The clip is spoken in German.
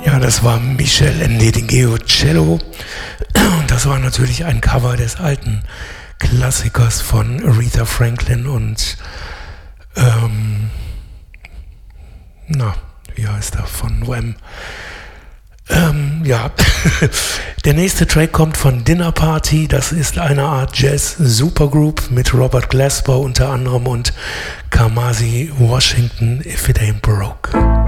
Ja, das war Michel Ndedigeo Cello und das war natürlich ein Cover des alten Klassikers von Aretha Franklin und wie heißt er, von Wham. Ja, der nächste Track kommt von Dinner Party, das ist eine Art Jazz-Supergroup mit Robert Glasper unter anderem und Kamasi Washington, If It Ain't Broke.